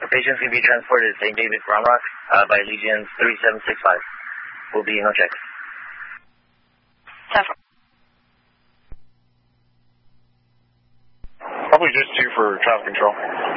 Patients can be transported to St. David's Round Rock by Legions 3765. We'll be on check. Probably just 2 for traffic control.